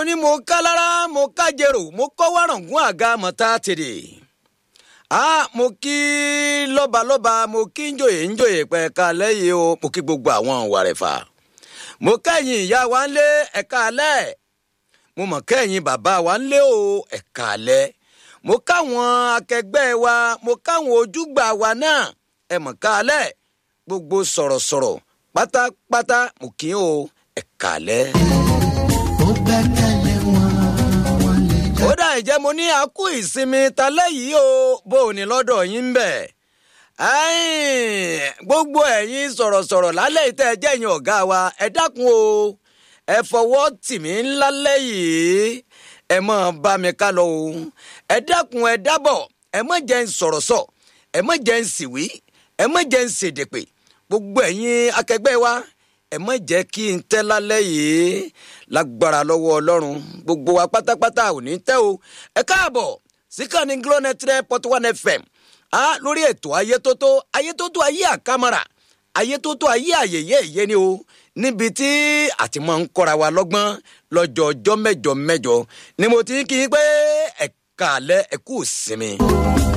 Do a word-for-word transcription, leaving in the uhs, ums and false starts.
ní mo ká lára mo ká jèrò mo kọ́ wárangún àga mọ̀tá tèrè. Ah, mo kí lọ́balọ́ba mo kí njòyè njòyè pẹ̀ka lẹ́yìn o mo kí gbogbo àwọn wàrẹ̀fà. mo kẹ́yìn ìyá wa ń lé ẹ̀ka alẹ́ mo mọ̀ kẹ́yìn bàbá wa ń lé o ẹ̀ka alẹ́ mo káwọn akẹgbẹ́ wa mo káwọn ojúgbà wa náà ẹ mọ̀ ká alẹ́ gbogbo sọ̀rọ̀sọ̀rọ̀ pátápátá mo kí o ẹ̀ka alẹ́. ó dà ìjẹ́ mo ní akú ìsinmi talẹ́ yìí o bó o ní lọ́dọ̀ yín ń bẹ̀. gbogbo ẹ̀yin sọ̀rọ̀sọ̀rọ̀ lálẹ́ ìtẹ́ ẹ jẹ́ ẹ̀yin ọ̀gá wa ẹ dákun o ẹ fọwọ́ tì mí lálẹ́ yìí ẹ mọ̀ bá mi ká lọ o ẹ dákun ẹ dábọ̀ ẹ mọ̀ jẹ́ ń sọ̀rọ̀ sọ ẹ mọ̀ jẹ́ ń sìwí ẹ mọ̀ jẹ́ ń ṣèdèpè gbogbo ẹ̀yin akẹgbẹ́ wa ẹ mọ̀ jẹ́ kí n tẹ́ lálẹ́ yìí lágbára lọ́wọ́ ọlọ́run gbogbo wa pátápátá ò ní tẹ́ o ẹ káàbọ̀ síkànnì Glo ninety nine point one F M á lórí ètò ayétótó ayétótó ayé àkàmàrà ayétótó ayé àyèyé ìyé ni o níbi tí àti máa ń kọ́ra wa lọ́gbọ́n lọ́jọ́ ọjọ́ mẹ́jọ mẹ́jọ ni mo ti kí i pé ẹ̀ka alẹ́ ẹ̀kú ìsinmi.